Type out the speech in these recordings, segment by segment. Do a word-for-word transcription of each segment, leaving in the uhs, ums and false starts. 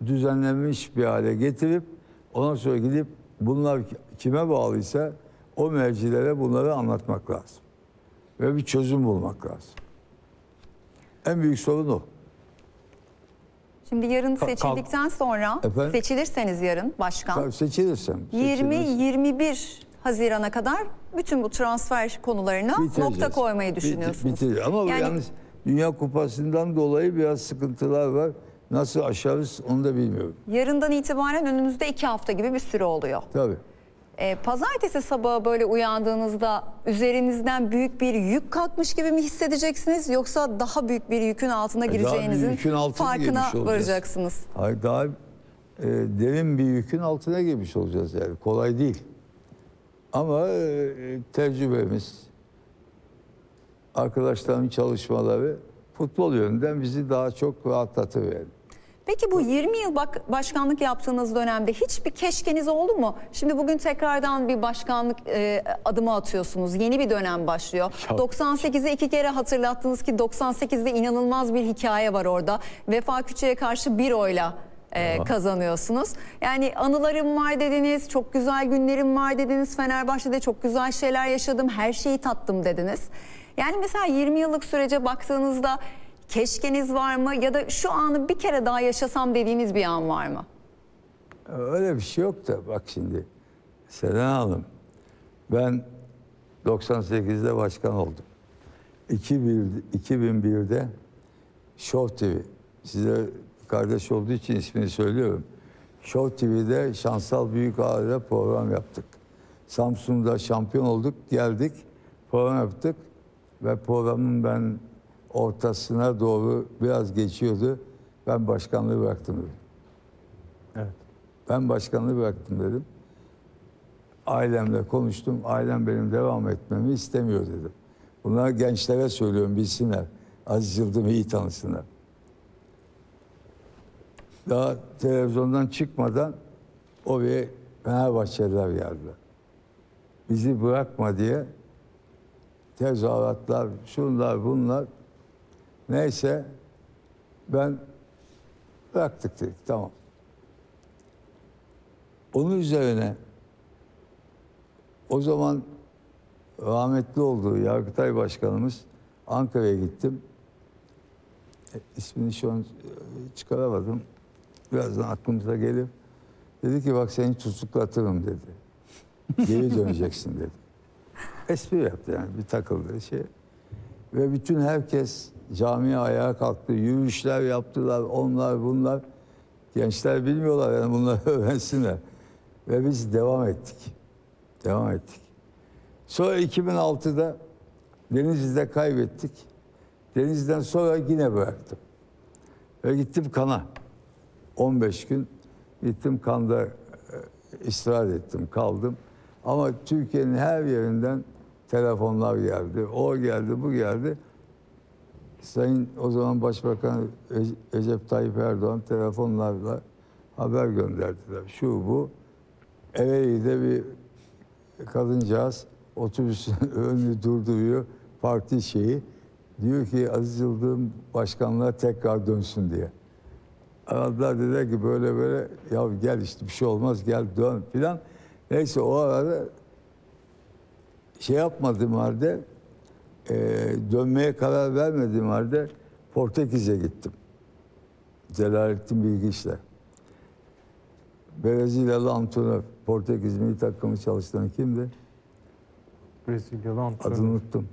düzenlenmiş bir hale getirip ondan sonra gidip bunlar kime bağlıysa o mercilere bunları anlatmak lazım. Ve bir çözüm bulmak lazım. En büyük sorun o. Şimdi yarın seçildikten sonra, Efendim? seçilirseniz yarın başkan, Tabii seçilirsem. yirmi seçilirsem. yirmi bir Haziran'a kadar bütün bu transfer konularına Bitireceğiz. nokta koymayı düşünüyorsunuz. Bitir, bitir. Ama yani, yalnız Dünya Kupası'ndan dolayı biraz sıkıntılar var. Nasıl aşarız onu da bilmiyorum. Yarından itibaren önünüzde iki hafta gibi bir süre oluyor. Tabii. Ee, pazartesi sabahı böyle uyandığınızda üzerinizden büyük bir yük kalkmış gibi mi hissedeceksiniz? Yoksa daha büyük bir yükün altına gireceğinizin yükün altına farkına girmiş olacağız. varacaksınız. Hayır, daha e, derin bir yükün altına girmiş olacağız yani. Kolay değil. Ama e, tecrübemiz, arkadaşların çalışmaları futbol yönünden bizi daha çok rahatlatıverir. Peki bu yirmi yıl bak, başkanlık yaptığınız dönemde hiçbir keşkeniz oldu mu? Şimdi bugün tekrardan bir başkanlık e, adımı atıyorsunuz. Yeni bir dönem başlıyor. Ya. doksan sekizi iki kere hatırlattınız ki doksan sekizde inanılmaz bir hikaye var orada. Vefa Küçük'e karşı bir oyla e, kazanıyorsunuz. Yani anılarım var dediniz, çok güzel günlerim var dediniz. Fenerbahçe'de çok güzel şeyler yaşadım, her şeyi tattım dediniz. Yani mesela yirmi yıllık sürece baktığınızda keşkeniz var mı ya da şu anı bir kere daha yaşasam dediğiniz bir an var mı? Öyle bir şey yok da bak şimdi Selen Hanım, ben doksan sekizde başkan oldum. iki bin birde Show T V, size kardeş olduğu için ismini söylüyorum. Show T V'de Şansal Büyük Ağa'yla program yaptık. Samsun'da şampiyon olduk, geldik, program yaptık ve programın ben ortasına doğru biraz geçiyordu. Ben başkanlığı bıraktım dedim. Evet. Ben başkanlığı bıraktım dedim. Ailemle konuştum. Ailem benim devam etmemi istemiyor dedim. Bunları gençlere söylüyorum, bilsinler. Aziz Yıldırım'ı iyi tanısınlar. Daha televizyondan çıkmadan oraya Fenerbahçeliler geldiler. Bizi bırakma diye tezahüratlar, şunlar bunlar. Neyse ben bıraktık dedik, tamam. Onun üzerine o zaman rahmetli olduğu Yargıtay Başkanımız Ankara'ya gittim. E, ismini şu an çıkaramadım. Birazdan aklımıza gelir. Dedi ki bak seni tutuklatırım dedi. Geri döneceksin dedi. Espri yaptı yani, bir takıldığı şey. Ve bütün herkes camiye ayağa kalktı. Yürüyüşler yaptılar, onlar bunlar. Gençler bilmiyorlar yani, bunları öğrensinler. Ve biz devam ettik. Devam ettik. Sonra iki bin altıda Denizli'de kaybettik. Denizli'den sonra yine bıraktım. Ve gittim Kan'a. on beş gün gittim Kan'da e, istirahat ettim, kaldım. Ama Türkiye'nin her yerinden telefonlar geldi. O geldi, bu geldi. Sayın o zaman Başbakan Recep Tayyip Erdoğan telefonlarla haber gönderdiler. Şu bu. Ereğli'de bir kadıncağız otobüsün önünü durduruyor. Parti şeyi. Diyor ki Aziz Yıldırım başkanlığa tekrar dönsün diye. Aradılar, dediler ki böyle böyle, ya gel işte bir şey olmaz, gel dön filan. Neyse o arada şey yapmadığım halde, e, dönmeye karar vermediğim halde Portekiz'e gittim. Celalettin Bilgiç'le. Brezilyalı antrenör, Portekiz milli takımı çalıştıran kimdi? Brezilyalı antrenör. Adını unuttum.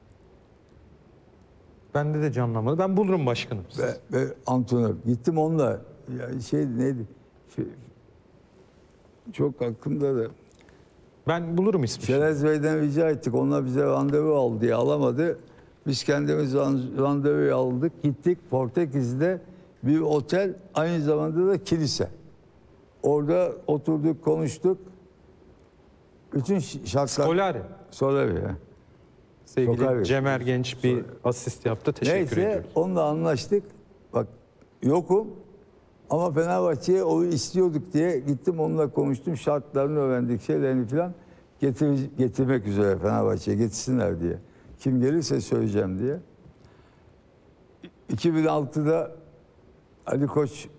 Bende de canlanmadı. Ben bulurum başkanım. Ve, ve antrenör. Gittim onunla. Ya şey neydi? Şey, çok aklımda da. Ben bulurum ismi. Şerez Bey'den rica ettik. Onlar bize randevu al diye alamadı. Biz kendimiz randevu aldık. Gittik Portekiz'de bir otel, aynı zamanda da kilise. Orada oturduk, konuştuk. Bütün şartlar... Scolari. Scolari ya. Sevgili Scolari. Cem Ergenç bir asist yaptı. Teşekkür Neyse, ediyoruz. onunla anlaştık. Bak yokum ama Fenerbahçe'ye o istiyorduk diye gittim, onunla konuştum. Şartlarını öğrendik, şeylerini falan. Getir, getirmek üzere Fenerbahçe'ye getirsinler diye. Kim gelirse söyleyeceğim diye. iki bin altıda Ali Koç